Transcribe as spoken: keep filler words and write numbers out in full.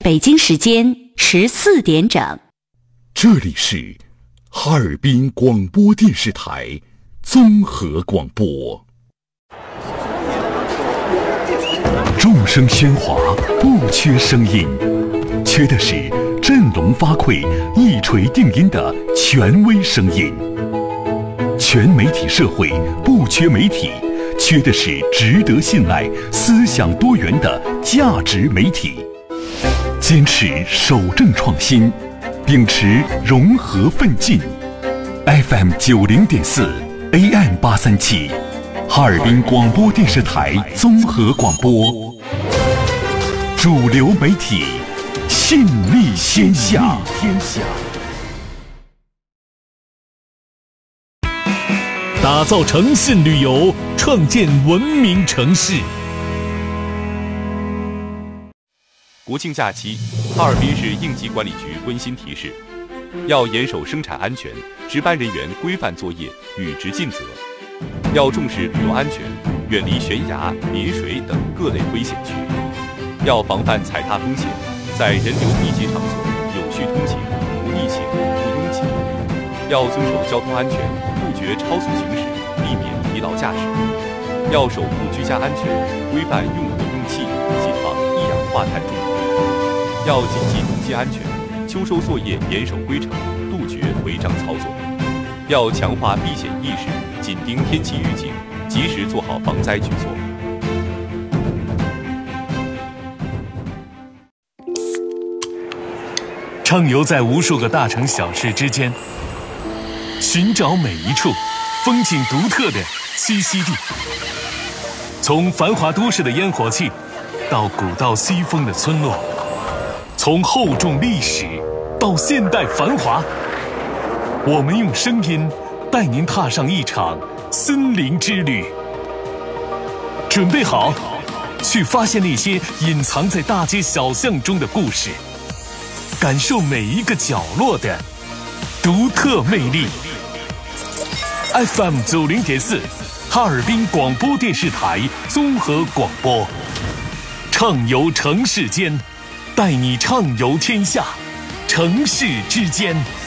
北京时间十四点整。 这里是哈尔滨广播电视台综合广播。众声喧哗，不缺声音，缺的是振聋发聩、一锤定音的权威声音。全媒体社会不缺媒体，缺的是值得信赖、思想多元的价值媒体。坚持守正创新，秉持融合奋进。F M 九零点四 A M 八三七，哈尔滨广播电视台综合广播。主流媒体，信力天下。天下。 打造诚信旅游，创建文明城市。 国庆假期，哈尔滨市应急管理局温馨提示：要严守生产安全，值班人员规范作业，履职尽责；要重视旅游安全，远离悬崖、临水等各类危险区；要防范踩踏风险，在人流密集场所有序通行，不逆行、不拥挤；要遵守交通安全，杜绝超速行驶，避免疲劳驾驶；要守护居家安全，规范用火用气，谨防一氧化碳中毒；要谨记农机安全，秋收作业严守规程，杜绝违章操作；要强化避险意识，紧盯天气预警，及时做好防灾举措。 畅游在无数个大城小市之间，寻找每一处风景独特的栖息地。从繁华都市的烟火气，到古道西风的村落，从厚重历史到现代繁华，我们用声音带您踏上一场森林之旅。准备好，去发现那些隐藏在大街小巷中的故事，感受每一个角落的独特魅力。F M 九零点四，哈尔滨广播电视台综合广播，畅游城市间，带你畅游天下，城市之间。